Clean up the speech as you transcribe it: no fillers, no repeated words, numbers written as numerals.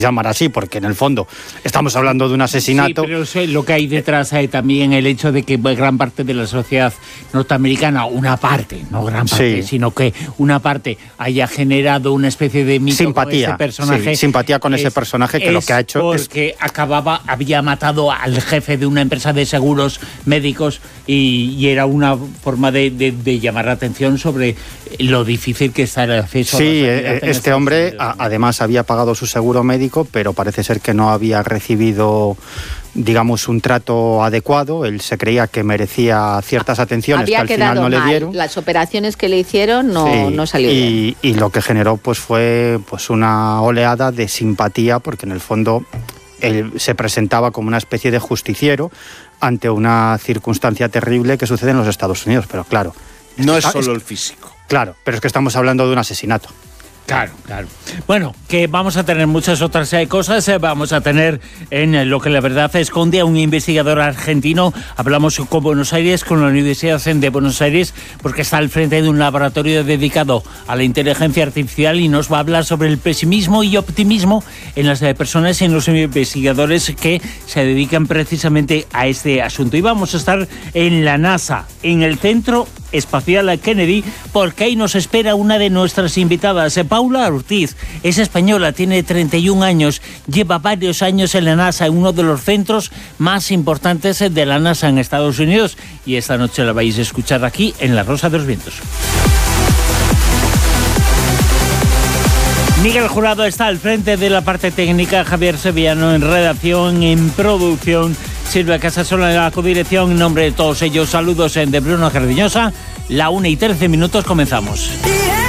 llamar así, porque en el fondo estamos hablando de un asesinato. Sí, pero lo que hay detrás hay también el hecho de que gran parte de la sociedad norteamericana, una parte, no gran parte, sino que una parte haya generado una especie de mito simpatía con ese personaje. Simpatía con ese personaje que lo que ha hecho porque había matado al jefe de una empresa de seguros médicos y era una forma de llamar la atención sobre lo difícil que está el acceso a la sanidad. Este hombre además había pagado su seguro médico, pero parece ser que no había recibido, digamos, un trato adecuado. Él se creía que merecía ciertas atenciones que al final no le dieron. Las operaciones que le hicieron no salieron bien. Y lo que generó fue una oleada de simpatía, porque en el fondo él se presentaba como una especie de justiciero ante una circunstancia terrible que sucede en los Estados Unidos. Pero claro, no es solo el físico. Claro, pero es que estamos hablando de un asesinato. Claro. Bueno, que vamos a tener muchas otras cosas. Vamos a tener en Lo que la verdad esconde a un investigador argentino. Hablamos con Buenos Aires, con la Universidad de Buenos Aires, porque está al frente de un laboratorio dedicado a la inteligencia artificial y nos va a hablar sobre el pesimismo y optimismo en las personas y en los investigadores que se dedican precisamente a este asunto. Y vamos a estar en la NASA, en el Centro Espacial Kennedy, porque ahí nos espera una de nuestras invitadas, Paula Ortiz. Es española, tiene 31 años, lleva varios años en la NASA, en uno de los centros más importantes de la NASA en Estados Unidos, y esta noche la vais a escuchar aquí en La Rosa de los Vientos. Miguel Jurado está al frente de la parte técnica, Javier Sevillano en redacción, en producción, Silvia Casasola en la codirección. En nombre de todos ellos, saludos de Bruno Cardeñosa. 1:13, comenzamos.